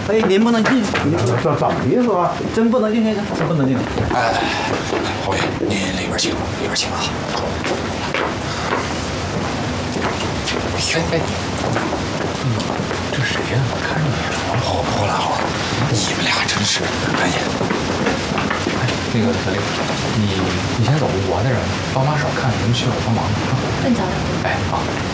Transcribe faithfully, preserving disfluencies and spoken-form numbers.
哎，您不能进，您不能， 这怎么意思啊？ 真不能进，先生，真不能进。 哎，侯爷，您里边请，里边请啊。哎哎， 这谁呀？看着眼熟。 哦，不了，你们俩真是，赶紧。 那个小丽，你你先走，我在这儿帮把手看，能需要我帮忙吗？ 那你早点。 哎，好。